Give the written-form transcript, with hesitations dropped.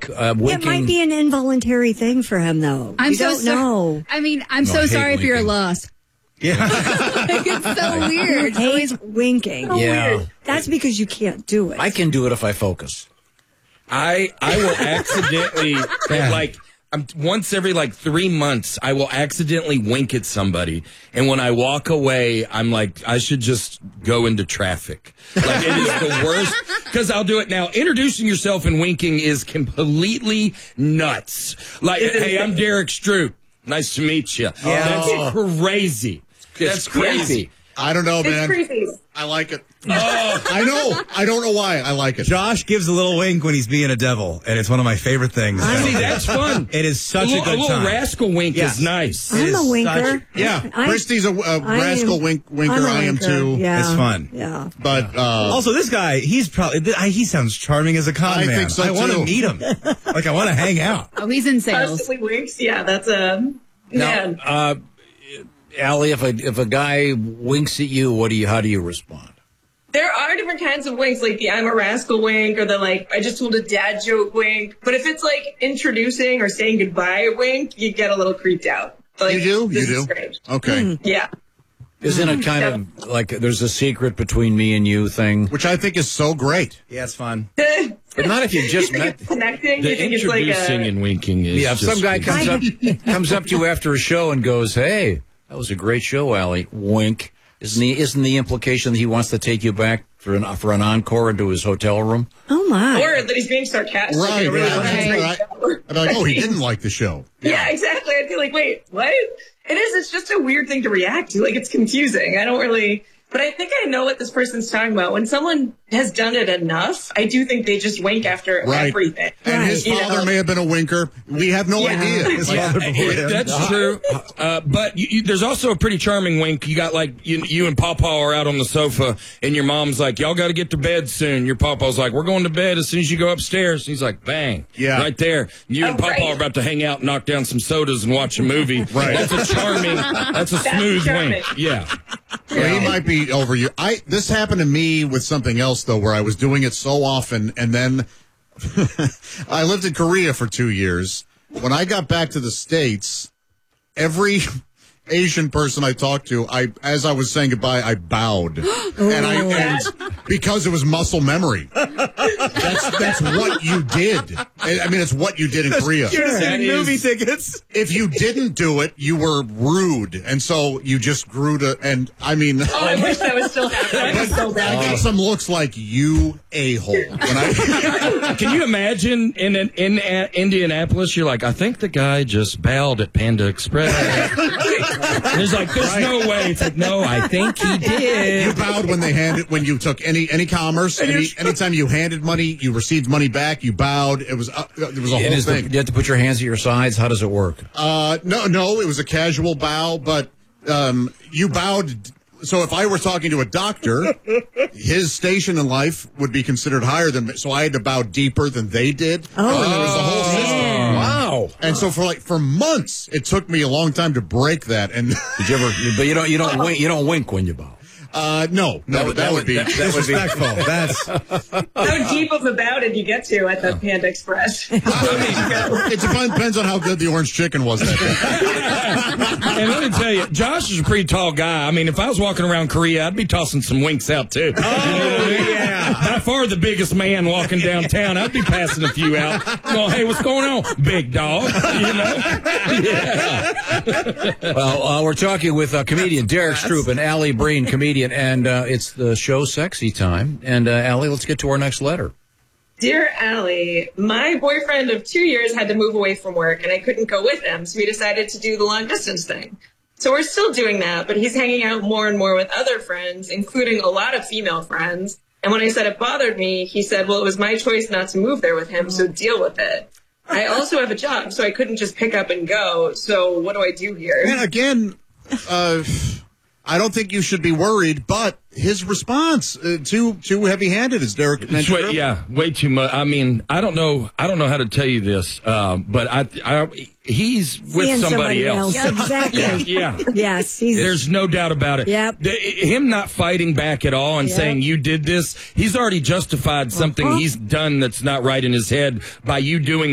wink. Winking. It might be an involuntary thing for him, though. I'm you so don't know. I mean, I'm so sorry if you're lost. Yeah. Like, it's so weird. Hate winking. Yeah. That's because you can't do it. I can do it if I focus. I will accidentally, once every 3 months, I will accidentally wink at somebody. And when I walk away, I'm like, I should just go into traffic. It is the worst. Because I'll do it now. Introducing yourself and winking is completely nuts. Hey, I'm Derek Stroop. Nice to meet you. Yeah. That's crazy. That's crazy. I don't know, man. It's crazy. I like it. I know. I don't know why. I like it. Josh gives a little wink when he's being a devil, and it's one of my favorite things. See, that's fun. It is such a good little time. rascal wink is nice. I'm a winker. Christy's a rascal winker. I am too. Yeah. It's fun. Yeah. But also, this guy, he sounds charming as a con man. I think so, I want to too. meet him. I want to hang out. Oh, he's in sales. Constantly winks. Yeah, that's a man. Now, Allie, if a guy winks at you, how do you respond? There are different kinds of winks, like the I'm a rascal wink or the I just told a dad joke wink. But if it's introducing or saying goodbye wink, you get a little creeped out. You do? This You is do? strange. Okay. Yeah. Isn't it kind of there's a secret between me and you thing? Which I think is so great. Yeah, it's fun. But not if you just You think met. it's connecting? The You think it's introducing and winking is Yeah, if some guy comes up to you after a show and goes, "Hey, that was a great show, Allie." Wink. Isn't the implication that he wants to take you back for an encore into his hotel room? Oh, my. Or that he's being sarcastic. Right. Right. I'd be like, he didn't like the show. Yeah, exactly. I'd be like, wait, what? It is. It's just a weird thing to react to. It's confusing. I don't really... But I think I know what this person's talking about. When someone has done it enough, I do think they just wink after everything. And his father may have been a winker. We have no idea. His father That's true. But there's also a pretty charming wink. You got you and Pawpaw are out on the sofa, and your mom's like, y'all got to get to bed soon. Your Pawpaw's like, we're going to bed as soon as you go upstairs. He's like, bang. Yeah. Right there. You and Pawpaw are about to hang out, knock down some sodas, and watch a movie. Right. That's a smooth wink. Yeah. He might be over you. This happened to me with something else, though, where I was doing it so often, and then I lived in Korea for 2 years. When I got back to the States, every Asian person I talked to, as I was saying goodbye, I bowed. And because it was muscle memory. That's what you did. I mean, it's what you did in Korea. Movie tickets. If you didn't do it, you were rude. And so you just grew to, and I mean. Oh, I wish that was still happening. I got some looks like you a-hole. Can you imagine in Indianapolis, you're like, I think the guy just bowed at Panda Express. And there's no way. It's like, no, I think he did. You bowed when you took any commerce. Anytime you handed money, you received money back. You bowed. It was a whole thing. You have to put your hands at your sides. How does it work? No, it was a casual bow, but you bowed. So if I were talking to a doctor, his station in life would be considered higher than me. So I had to bow deeper than they did. Oh, and there was the whole system. Wow. And so for months, it took me a long time to break that. And did you ever? But you don't wink. You don't wink when you bow. No, that would be disrespectful. That's How deep of a bow did you get to at the Panda Express? It depends on how good the orange chicken was that day. And let me tell you, Josh is a pretty tall guy. I mean, if I was walking around Korea, I'd be tossing some winks out, too. By far the biggest man walking downtown. I'd be passing a few out. Well, hey, what's going on, big dog? Well, we're talking with comedian Derek Stroop and Allie Breen, comedian, and it's the show Sexy Time. And Allie, let's get to our next letter. Dear Allie, my boyfriend of 2 years had to move away from work, and I couldn't go with him, so we decided to do the long distance thing. So we're still doing that, but he's hanging out more and more with other friends, including a lot of female friends. And when I said it bothered me, he said, well, it was my choice not to move there with him, so deal with it. I also have a job, so I couldn't just pick up and go. So what do I do here? And again, I don't think you should be worried, but his response too heavy-handed, as Derek mentioned. Way too much. I mean, I don't know how to tell you this, but he's with somebody else. Exactly. Yeah. Yes. There's no doubt about it. Yep. Him not fighting back at all and saying you did this, he's already justified something he's done that's not right in his head by you doing